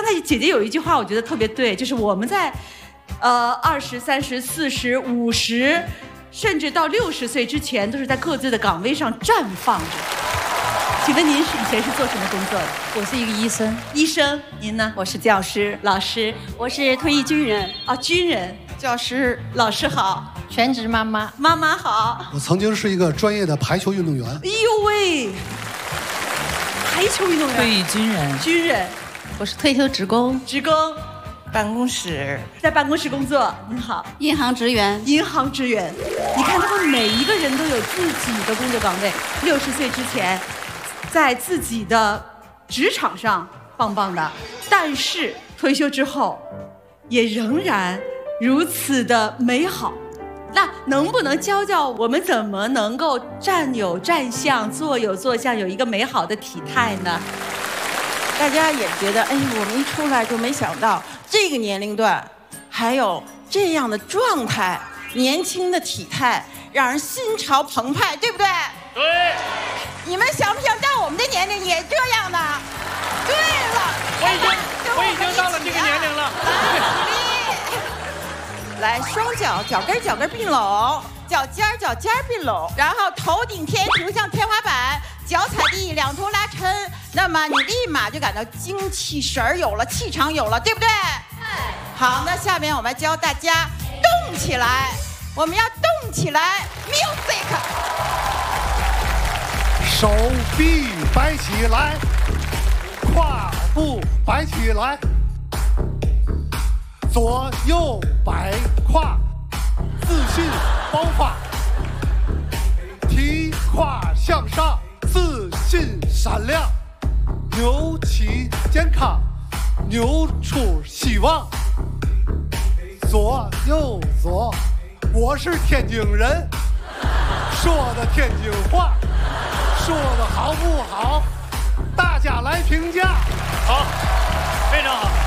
才姐姐有一句话，我觉得特别对，就是我们在20、30、40、50，甚至到60岁之前，都是在各自的岗位上绽放着。请问您以前是做什么工作的？ 我是一个医生。 医生，您呢？ 我是教师。 老师。 我是退役军人。 啊，军人。 教师。 老师好。 全职妈妈。 妈妈好。 我曾经是一个专业的排球运动员。 哎呦喂！排球运动员。 退役军人。 军人。 我是退休职工。 职工。 办公室。 在办公室工作。您好。 银行职员。 银行职员。你看他们每一个人都有自己的工作岗位，60岁之前在自己的职场上棒棒的，但是退休之后也仍然如此的美好。那能不能教教我们怎么能够站有站相，坐有坐相，有一个美好的体态呢？ 大家也觉得，哎，我们一出来就没想到这个年龄段还有这样的状态，年轻的体态，让人心潮澎湃，对不对？ 对。 你们想不想到我们的年龄也这样呢？对了， 我已经到了这个年龄了。 来，双脚脚跟并拢，脚尖并拢，然后头顶天，头向天花板，脚踩地，两头拉抻，那么你立马就感到精气神儿有了，气场有了，对不对？好，那下面我们教大家动起来，我们要动起来 ，music。 手臂摆起来，胯部摆起来，左右摆胯，自信包发，提胯向上，自信闪亮，扭起健康，扭出希望，左右左，我是天津人，说的天津话。说的好不好？大家来评价。 好，非常好。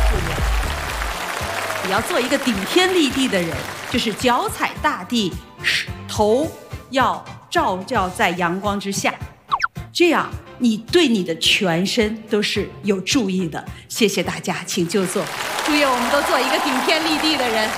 你要做一个顶天立地的人，就是脚踩大地，头要照在阳光之下，这样你对你的全身都是有注意的。谢谢大家，请就坐。祝愿我们都做一个顶天立地的人。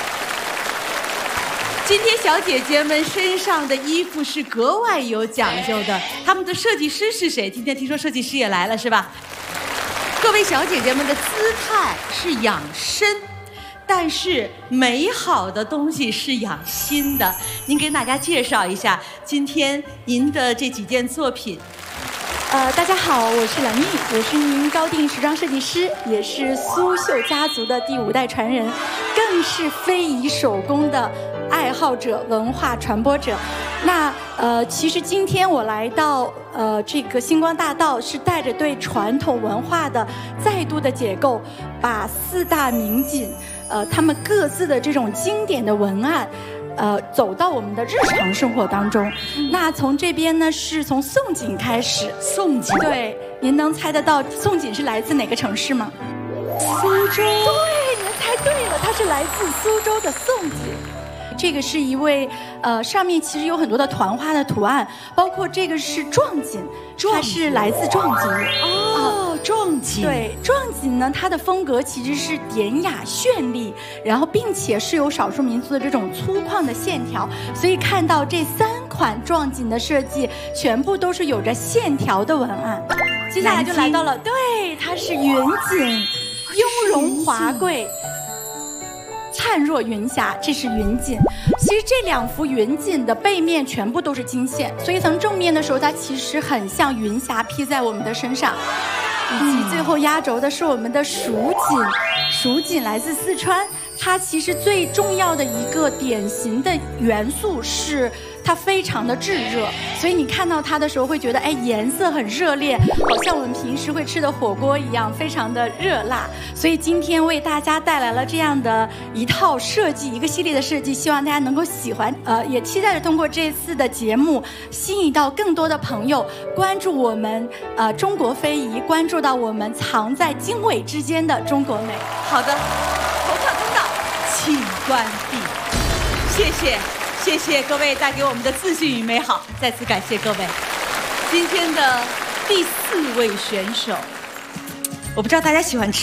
今天小姐姐们身上的衣服是格外有讲究的，她们的设计师是谁？今天听说设计师也来了，是吧？各位小姐姐们的姿态是养生，但是美好的东西是养心的。您给大家介绍一下今天您的这几件作品。 大家好，我是蓝玉，我是一名高定时装设计师，也是苏绣家族的第5代传人，更是非遗手工的爱好者、文化传播者。那其实今天我来到这个星光大道，是带着对传统文化的再度的解构，把4大名景他们各自的这种经典的文案。走到我们的日常生活当中。那从这边呢，是从宋锦开始。 宋锦， 对，您能猜得到宋锦是来自哪个城市吗？苏州。对，您猜对了，它是来自苏州的宋锦。这个是一位上面其实有很多的团花的图案，包括这个是壮锦，它是来自壮锦。 哦，壮锦。 对，壮锦呢，它的风格其实是典雅绚丽，然后并且是有少数民族的这种粗犷的线条，所以看到这3款壮锦的设计，全部都是有着线条的文案。接下来就来到了，对，它是云锦，雍容华贵。灿若云霞，这是云锦。其实这2幅云锦的背面全部都是金线，所以从正面的时候，它其实很像云霞披在我们的身上。以及最后压轴的是我们的蜀锦，蜀锦来自四川，它其实最重要的一个典型的元素是它非常的炙热，所以你看到它的时候会觉得，哎，颜色很热烈，好像我们平时会吃的火锅一样，非常的热辣。所以今天为大家带来了这样的一套设计，一个系列的设计，希望大家能够喜欢。也期待着通过这次的节目，吸引到更多的朋友关注我们中国非遗，关注到我们藏在经纬之间的中国美。 好的，投票通道请关闭。谢谢。谢谢各位带给我们的自信与美好，再次感谢各位。今天的第4位选手，我不知道大家喜欢吃